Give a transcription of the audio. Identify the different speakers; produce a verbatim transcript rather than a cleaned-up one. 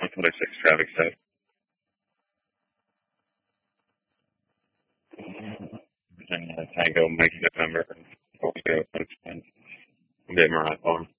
Speaker 1: twenty-six traffic stuff. And uh, Tango, Mike, November. We'll go. I'll be at Mariah Farm.